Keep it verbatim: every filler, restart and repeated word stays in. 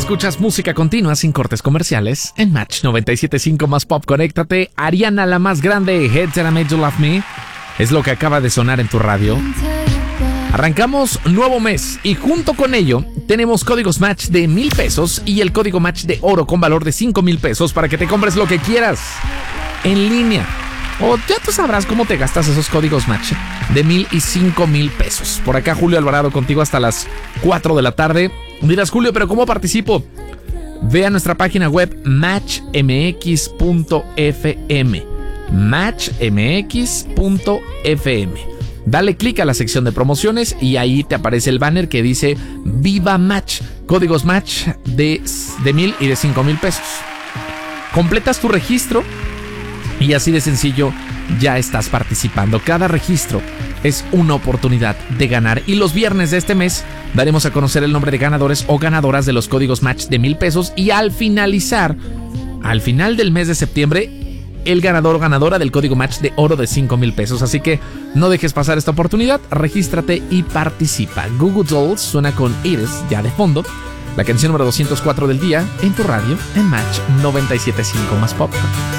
Escuchas música continua sin cortes comerciales en Match noventa y siete punto cinco más Pop. Conéctate. Ariana, la más grande, Heads That I Made You Love Me, es lo que acaba de sonar en tu radio. Arrancamos nuevo mes y junto con ello tenemos códigos Match de mil pesos y el código Match de oro con valor de cinco mil pesos para que te compres lo que quieras en línea. O ya tú sabrás cómo te gastas esos códigos Match de mil y cinco mil pesos. Por acá Julio Alvarado contigo hasta las cuatro de la tarde. Dirás, Julio, ¿pero cómo participo? Ve a nuestra página web match m x punto f m. match m x punto f m. Dale clic a la sección de promociones y ahí te aparece el banner que dice Viva Match. Códigos Match de, de mil y de cinco mil pesos. Completas tu registro y así de sencillo ya estás participando. Cada registro es una oportunidad de ganar. Y los viernes de este mes daremos a conocer el nombre de ganadores o ganadoras de los códigos Match de mil pesos. Y al finalizar, al final del mes de septiembre, el ganador o ganadora del código Match de oro de cinco mil pesos. Así que no dejes pasar esta oportunidad, regístrate y participa. Google Dolls suena con Iris ya de fondo. La canción número doscientos cuatro del día en tu radio en Match noventa y siete punto cinco más Pop.